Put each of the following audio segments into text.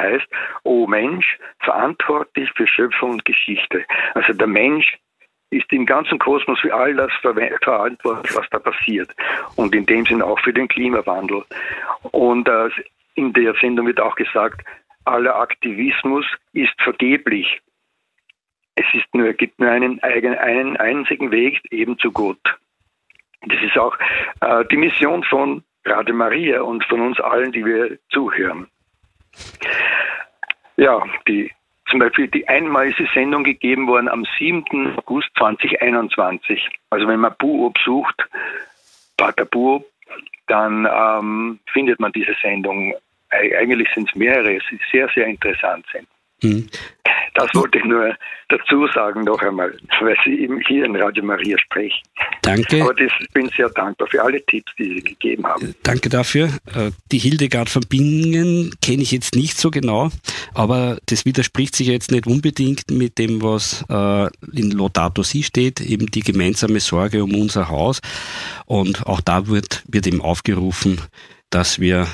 heißt, O Mensch, verantwortlich für Schöpfung und Geschichte. Also der Mensch ist im ganzen Kosmos für all das verantwortlich, was da passiert. Und in dem Sinne auch für den Klimawandel. Und in der Sendung wird auch gesagt, aller Aktivismus ist vergeblich. Gibt nur einen einzigen Weg, eben zu Gott. Das ist auch die Mission von Radio Maria und von uns allen, die wir zuhören. Ja, zum Beispiel einmal ist die Sendung gegeben worden am 7. August 2021. Also wenn man Buo besucht, Pater Buo, dann findet man diese Sendung. Eigentlich sind es mehrere, die sehr, sehr interessant sind. Mhm. Das wollte ich nur dazu sagen noch einmal, weil Sie eben hier in Radio Maria sprechen. Danke. Aber ich bin sehr dankbar für alle Tipps, die Sie gegeben haben. Danke dafür. Die Hildegard von Bingen kenne ich jetzt nicht so genau, aber das widerspricht sich jetzt nicht unbedingt mit dem, was in Laudato Si steht, eben die gemeinsame Sorge um unser Haus. Und auch da wird eben aufgerufen, dass wir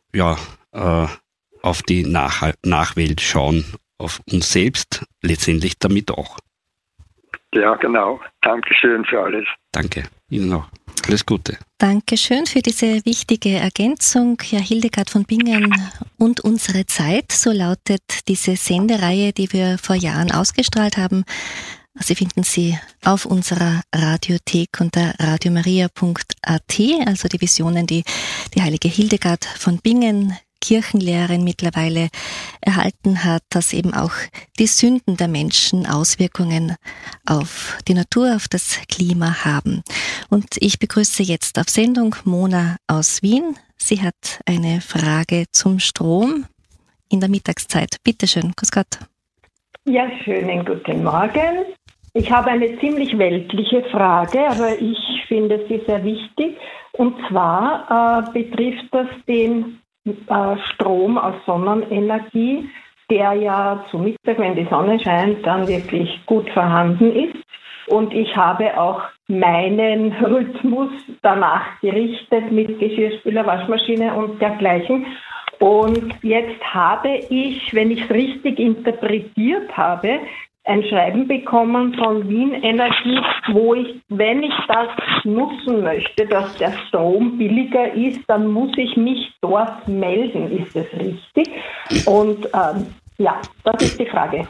auf die Nachwelt schauen, auf uns selbst, letztendlich damit auch. Ja, genau. Dankeschön für alles. Danke. Ihnen auch. Alles Gute. Dankeschön für diese wichtige Ergänzung. Ja, Hildegard von Bingen und unsere Zeit, so lautet diese Sendereihe, die wir vor Jahren ausgestrahlt haben. Sie finden sie auf unserer Radiothek unter radiomaria.at, also die Visionen, die heilige Hildegard von Bingen, Kirchenlehrerin, mittlerweile erhalten hat, dass eben auch die Sünden der Menschen Auswirkungen auf die Natur, auf das Klima haben. Und ich begrüße jetzt auf Sendung Mona aus Wien. Sie hat eine Frage zum Strom in der Mittagszeit. Bitte schön, grüß Gott. Ja, schönen guten Morgen. Ich habe eine ziemlich weltliche Frage, aber ich finde sie sehr wichtig. Und zwar betrifft das den Strom aus Sonnenenergie, der ja zu Mittag, wenn die Sonne scheint, dann wirklich gut vorhanden ist. Und ich habe auch meinen Rhythmus danach gerichtet mit Geschirrspüler, Waschmaschine und dergleichen. Und jetzt habe ich, wenn ich es richtig interpretiert habe, ein Schreiben bekommen von Wien Energie, wo ich, wenn ich das nutzen möchte, dass der Strom billiger ist, dann muss ich mich dort melden. Ist das richtig? Und das ist die Frage.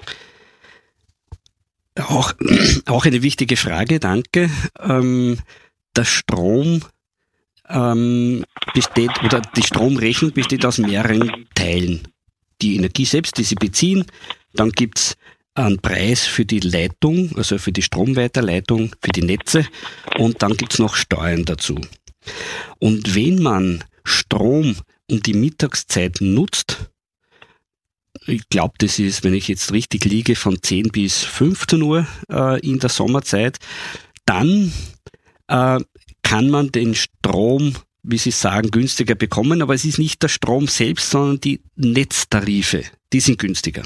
Auch eine wichtige Frage, danke. Der Strom besteht, oder die Stromrechnung besteht aus mehreren Teilen. Die Energie selbst, die Sie beziehen, dann gibt's einen Preis für die Leitung, also für die Stromweiterleitung, für die Netze, und dann gibt's noch Steuern dazu. Und wenn man Strom um die Mittagszeit nutzt, ich glaube, das ist, wenn ich jetzt richtig liege, von 10 bis 15 Uhr in der Sommerzeit, dann kann man den Strom, wie Sie sagen, günstiger bekommen, aber es ist nicht der Strom selbst, sondern die Netztarife, die sind günstiger.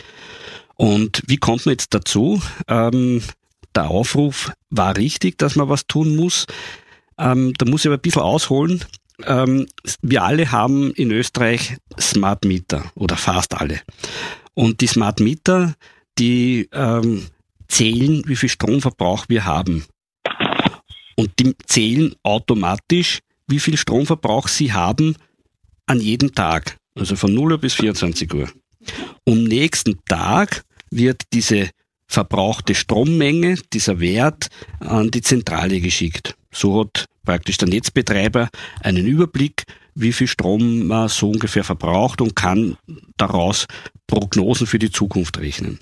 Und wie kommt man jetzt dazu? Der Aufruf war richtig, dass man was tun muss. Da muss ich aber ein bisschen ausholen. Wir alle haben in Österreich Smart Meter oder fast alle. Und die Smart Meter, die zählen, wie viel Stromverbrauch wir haben. Und die zählen automatisch, wie viel Stromverbrauch sie haben an jedem Tag. Also von 0 Uhr bis 24 Uhr. Am nächsten Tag wird diese verbrauchte Strommenge, dieser Wert, an die Zentrale geschickt. So hat praktisch der Netzbetreiber einen Überblick, wie viel Strom man so ungefähr verbraucht, und kann daraus Prognosen für die Zukunft rechnen.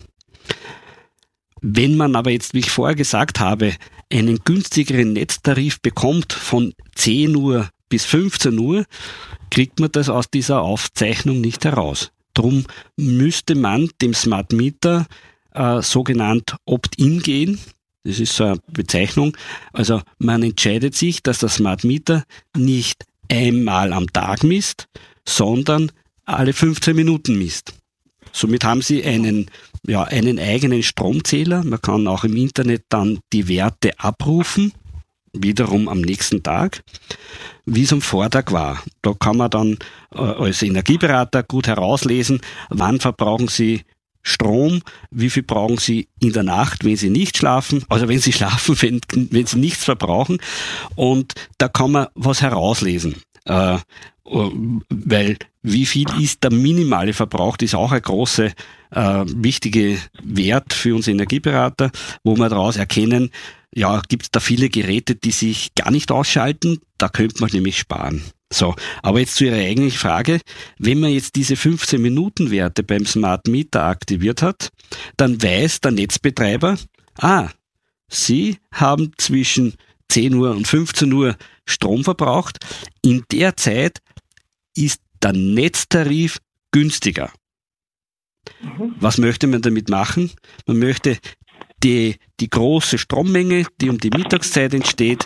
Wenn man aber jetzt, wie ich vorher gesagt habe, einen günstigeren Netztarif bekommt von 10 Uhr bis 15 Uhr, kriegt man das aus dieser Aufzeichnung nicht heraus. Drum müsste man dem Smart Meter sogenannt Opt-in gehen. Das ist so eine Bezeichnung. Also man entscheidet sich, dass der Smart Meter nicht einmal am Tag misst, sondern alle 15 Minuten misst. Somit haben Sie einen eigenen Stromzähler. Man kann auch im Internet dann die Werte abrufen. wiederum am nächsten Tag, wie es am Vortag war. Da kann man dann als Energieberater gut herauslesen, wann verbrauchen Sie Strom, wie viel brauchen Sie in der Nacht, wenn Sie nicht schlafen, also wenn Sie schlafen, wenn Sie nichts verbrauchen. Und da kann man was herauslesen. Weil wie viel ist der minimale Verbrauch, das ist auch ein großer, wichtiger Wert für uns Energieberater, wo wir daraus erkennen, ja, gibt es da viele Geräte, die sich gar nicht ausschalten, da könnte man nämlich sparen. So, aber jetzt zu Ihrer eigentlichen Frage. Wenn man jetzt diese 15-Minuten-Werte beim Smart Meter aktiviert hat, dann weiß der Netzbetreiber, Sie haben zwischen 10 Uhr und 15 Uhr Strom verbraucht. In der Zeit ist der Netztarif günstiger. Was möchte man damit machen? Man möchte die große Strommenge, die um die Mittagszeit entsteht,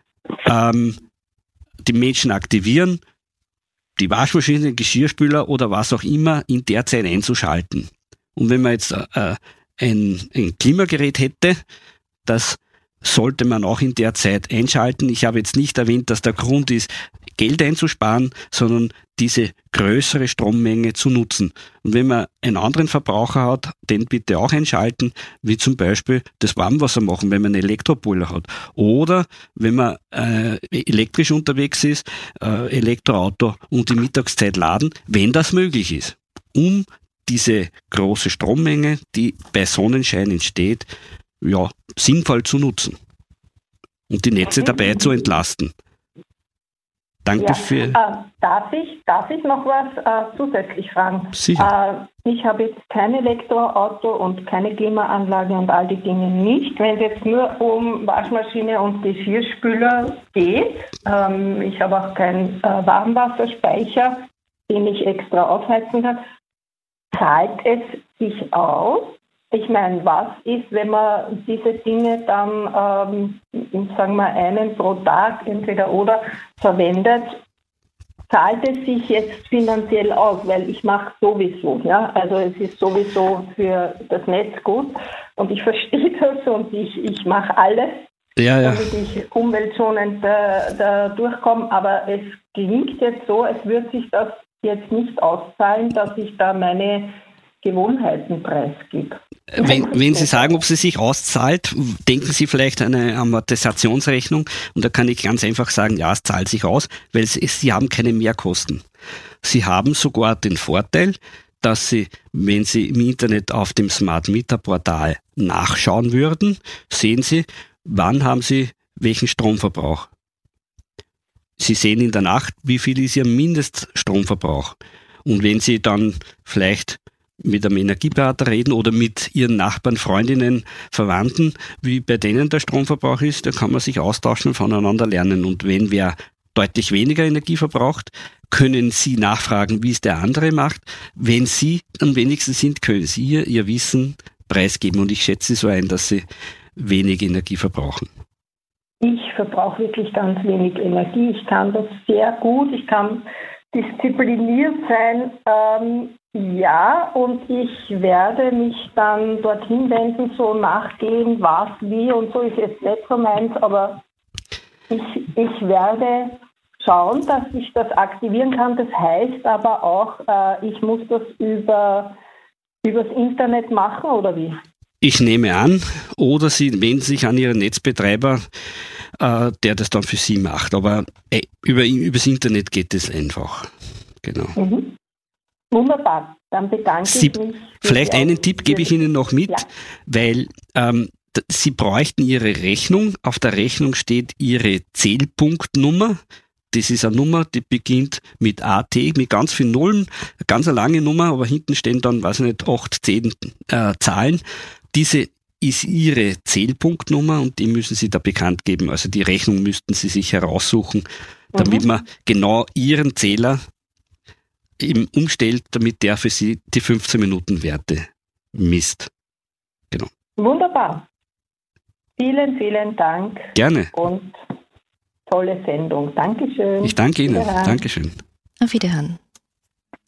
die Menschen aktivieren, die Waschmaschine, den Geschirrspüler oder was auch immer in der Zeit einzuschalten. Und wenn man jetzt ein Klimagerät hätte, das sollte man auch in der Zeit einschalten. Ich habe jetzt nicht erwähnt, dass der Grund ist, Geld einzusparen, sondern diese größere Strommenge zu nutzen. Und wenn man einen anderen Verbraucher hat, den bitte auch einschalten, wie zum Beispiel das Warmwasser machen, wenn man einen Elektroboiler hat. Oder wenn man elektrisch unterwegs ist, Elektroauto und die Mittagszeit laden, wenn das möglich ist, um diese große Strommenge, die bei Sonnenschein entsteht, ja, sinnvoll zu nutzen und die Netze dabei zu entlasten. Danke für... Darf ich noch was zusätzlich fragen? Sicher. Ich habe jetzt kein Elektroauto und keine Klimaanlage und all die Dinge nicht. Wenn es jetzt nur um Waschmaschine und Geschirrspüler geht, ich habe auch keinen Warmwasserspeicher, den ich extra aufheizen kann, zahlt es sich aus? Ich meine, was ist, wenn man diese Dinge dann, sagen wir, einen pro Tag entweder oder verwendet, zahlt es sich jetzt finanziell aus, weil ich mache sowieso, ja, also es ist sowieso für das Netz gut und ich verstehe das und ich mache alles, damit ich umweltschonend da durchkomme, aber es klingt jetzt so, als würde sich das jetzt nicht auszahlen, dass ich da meine Gewohnheiten preisgibt. Wenn Sie sagen, ob sie sich auszahlt, denken Sie vielleicht an eine Amortisationsrechnung und da kann ich ganz einfach sagen, ja, es zahlt sich aus, weil Sie haben keine Mehrkosten. Sie haben sogar den Vorteil, dass Sie, wenn Sie im Internet auf dem Smart Meter Portal nachschauen würden, sehen Sie, wann haben Sie welchen Stromverbrauch. Sie sehen in der Nacht, wie viel ist Ihr Mindeststromverbrauch. Und wenn Sie dann vielleicht mit einem Energieberater reden oder mit ihren Nachbarn, Freundinnen, Verwandten, wie bei denen der Stromverbrauch ist, da kann man sich austauschen und voneinander lernen. Und wenn wer deutlich weniger Energie verbraucht, können Sie nachfragen, wie es der andere macht. Wenn Sie am wenigsten sind, können Sie Ihr Wissen preisgeben. Und ich schätze so ein, dass Sie wenig Energie verbrauchen. Ich verbrauche wirklich ganz wenig Energie. Ich kann das sehr gut. Ich kann diszipliniert sein. Ja, und ich werde mich dann dorthin wenden, so nachgehen, was, wie und so ist jetzt nicht so meins, aber ich werde schauen, dass ich das aktivieren kann. Das heißt aber auch, ich muss das übers Internet machen, oder wie? Ich nehme an, oder Sie wenden sich an Ihren Netzbetreiber, der das dann für Sie macht. Aber übers Internet geht es einfach. Genau. Mhm. Wunderbar, dann bedanke ich mich. Vielleicht einen Tipp gebe ich Ihnen noch mit, weil Sie bräuchten Ihre Rechnung. Auf der Rechnung steht Ihre Zählpunktnummer. Das ist eine Nummer, die beginnt mit AT, mit ganz vielen Nullen, ganz eine lange Nummer, aber hinten stehen dann, 8, 10 Zahlen. Diese ist Ihre Zählpunktnummer und die müssen Sie da bekannt geben. Also die Rechnung müssten Sie sich heraussuchen, damit man genau Ihren Zähler eben umstellt, damit der für Sie die 15-Minuten-Werte misst. Genau. Wunderbar. Vielen, vielen Dank. Gerne. Und tolle Sendung. Dankeschön. Ich danke Ihnen. Dankeschön. Auf Wiederhören.